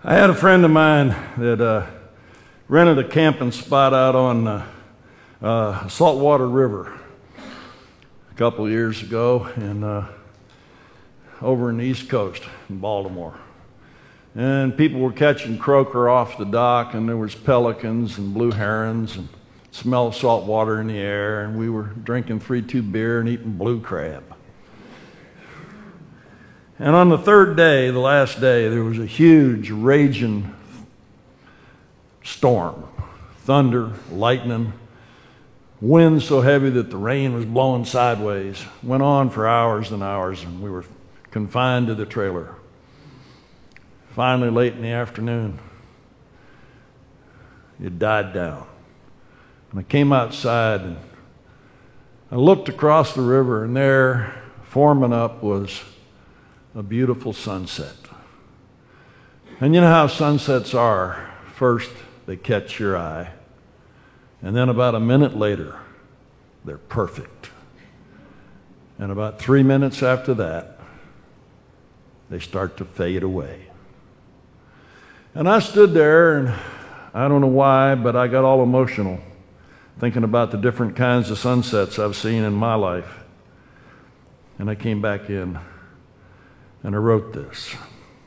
I had a friend of mine that rented a camping spot out on Saltwater River a couple of years ago over in the East Coast in Baltimore. And people were catching croaker off the dock, and there was pelicans and blue herons and smell of salt water in the air, and we were drinking 3-2 beer and eating blue crab. And on the third day, the last day, there was a huge raging storm. Thunder, lightning, wind so heavy that the rain was blowing sideways. Went on for hours and hours, and we were confined to the trailer. Finally, late in the afternoon, it died down. And I came outside and I looked across the river, and there, forming up, was a beautiful sunset. And you know how sunsets are. First, they catch your eye, and then about a minute later, they're perfect. And about 3 minutes after that, they start to fade away. And I stood there, and I don't know why, but I got all emotional thinking about the different kinds of sunsets I've seen in my life. And I came back in, and I wrote this.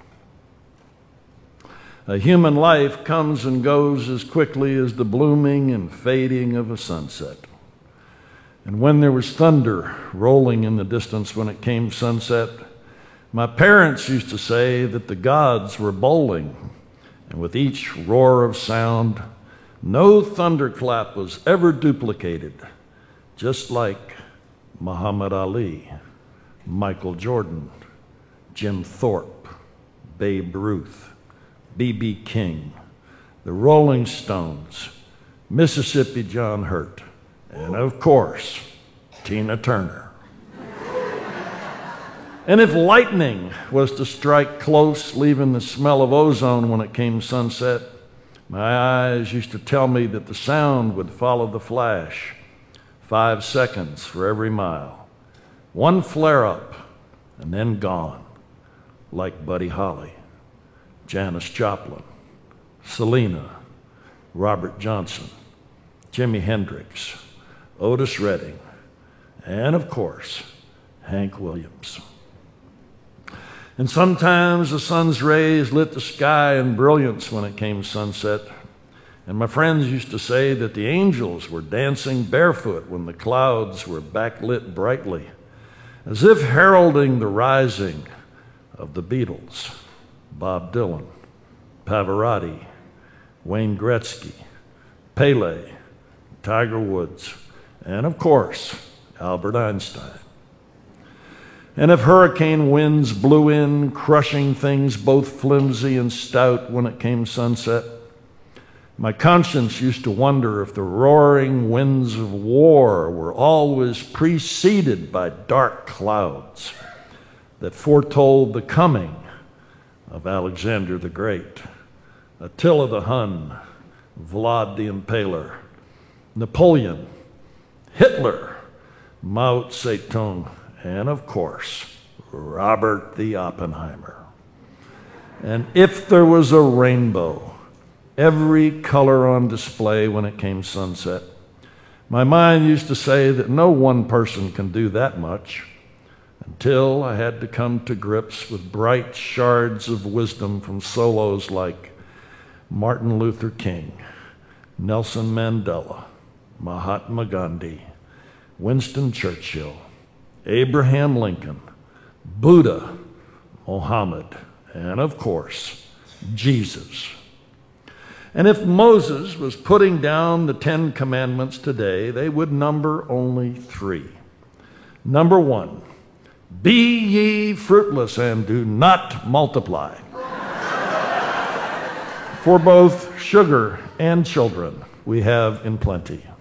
A human life comes and goes as quickly as the blooming and fading of a sunset. And when there was thunder rolling in the distance when it came sunset, my parents used to say that the gods were bowling, and with each roar of sound, no thunderclap was ever duplicated, just like Muhammad Ali, Michael Jordan, Jim Thorpe, Babe Ruth, B.B. King, the Rolling Stones, Mississippi John Hurt, and of course, Tina Turner. And if lightning was to strike close, leaving the smell of ozone when it came sunset, my eyes used to tell me that the sound would follow the flash, 5 seconds for every mile. One flare-up, and then gone, like Buddy Holly, Janis Joplin, Selena, Robert Johnson, Jimi Hendrix, Otis Redding, and of course, Hank Williams. And sometimes the sun's rays lit the sky in brilliance when it came sunset. And my friends used to say that the angels were dancing barefoot when the clouds were backlit brightly, as if heralding the rising of the Beatles, Bob Dylan, Pavarotti, Wayne Gretzky, Pele, Tiger Woods, and of course, Albert Einstein. And if hurricane winds blew in, crushing things both flimsy and stout when it came sunset, my conscience used to wonder if the roaring winds of war were always preceded by dark clouds that foretold the coming of Alexander the Great, Attila the Hun, Vlad the Impaler, Napoleon, Hitler, Mao Zedong, and of course, Robert the Oppenheimer. And if there was a rainbow, every color on display when it came sunset, my mind used to say that no one person can do that much, until I had to come to grips with bright shards of wisdom from solos like Martin Luther King, Nelson Mandela, Mahatma Gandhi, Winston Churchill, Abraham Lincoln, Buddha, Muhammad, and of course, Jesus. And if Moses was putting down the 10 Commandments today, they would number only 3. Number 1, be ye fruitless and do not multiply. For both sugar and children we have in plenty.